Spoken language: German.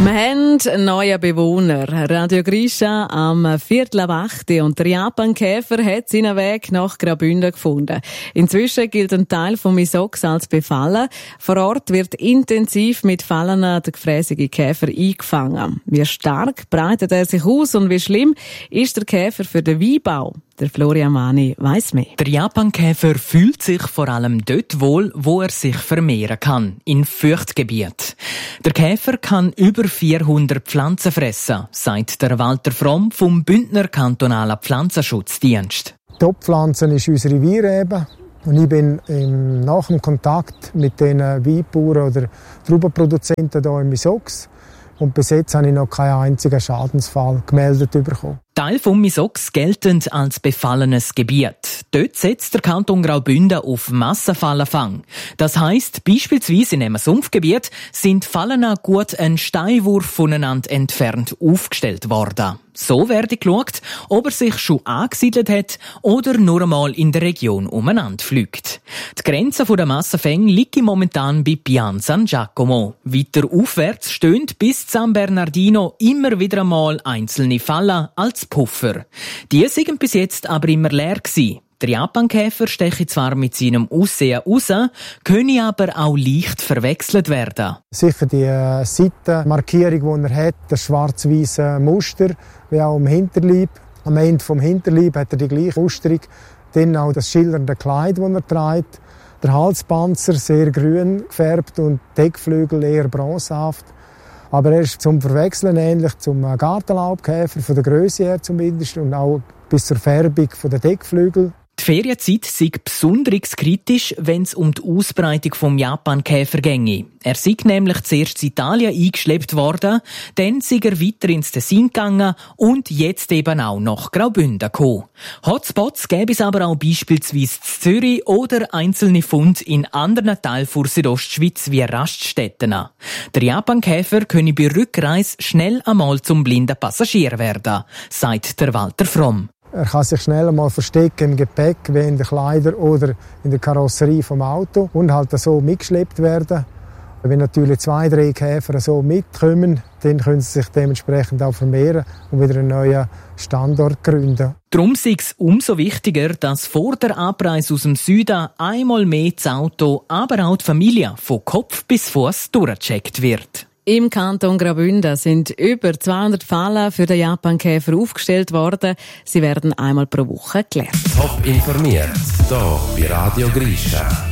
Wir haben einen neuen Bewohner. Radio Grisha am 7:45 und der Japankäfer hat seinen Weg nach Graubünden gefunden. Inzwischen gilt ein Teil von Misox als befallen. Vor Ort wird intensiv mit Fallen der gefräßige Käfer eingefangen. Wie stark breitet er sich aus und wie schlimm ist der Käfer für den Weinbau? Der Florian Mani weiss mehr. Der Japankäfer fühlt sich vor allem dort wohl, wo er sich vermehren kann, in Feuchtgebiet. Der Käfer kann über 400 Pflanzen fressen, sagt der Walter Fromm vom Bündner kantonalen Pflanzenschutzdienst. Top-Pflanzen ist unsere Weinrebe. Und ich bin nach dem Kontakt mit den Weinbauern oder Traubenproduzenten hier in Misox. Und bis jetzt habe ich noch keinen einzigen Schadensfall gemeldet bekommen. Teil von Misox geltend als befallenes Gebiet. Dort setzt der Kanton Graubünden auf Massenfallenfang. Das heisst, beispielsweise in einem Sumpfgebiet sind Fallen gut einen Steinwurf voneinander entfernt aufgestellt worden. So werde geschaut, ob er sich schon angesiedelt hat oder nur einmal in der Region umeinander fliegt. Die Grenze der Massenfänge liegt momentan bei Pian San Giacomo. Weiter aufwärts stehen bis San Bernardino immer wieder einmal einzelne Fallen als Puffer. Die sind bis jetzt aber immer leer gewesen. Der Japankäfer steche zwar mit seinem Aussehen raus, könne aber auch leicht verwechselt werden. Sicher die Seitenmarkierung, die er hat, das schwarz-weiße Muster, wie auch am Hinterleib. Am Ende vom Hinterleib hat er die gleiche Musterung. Dann auch das schillernde Kleid, das er trägt. Der Halspanzer sehr grün gefärbt und die Deckflügel eher bronzehaft. Aber er ist zum Verwechseln ähnlich zum Gartenlaubkäfer, von der Grösse her zumindest, und auch bis zur Färbung der Deckflügel. Die Ferienzeit sei besonders kritisch, wenn es um die Ausbreitung vom Japankäfer ginge. Er sei nämlich zuerst in Italien eingeschleppt worden, dann sei er weiter ins Tessin gegangen und jetzt eben auch nach Graubünden gekommen. Hotspots gäbe es aber auch beispielsweise in Zürich oder einzelne Funde in anderen Teilen der Südostschweiz wie Raststätten. Der Japankäfer könne bei Rückreise schnell einmal zum blinden Passagier werden, sagt der Walter Fromm. Er kann sich schnell einmal verstecken im Gepäck, wie in den Kleidern oder in der Karosserie vom Auto und halt so mitgeschleppt werden. Wenn natürlich 2-3 Käfer so mitkommen, dann können sie sich dementsprechend auch vermehren und wieder einen neuen Standort gründen. Darum sei es umso wichtiger, dass vor der Abreise aus dem Süden einmal mehr das Auto, aber auch die Familie von Kopf bis Fuß durchgecheckt wird. Im Kanton Graubünden sind über 200 Fallen für den Japankäfer aufgestellt worden. Sie werden einmal pro Woche gelernt. Top informiert, hier bei Radio Grisha.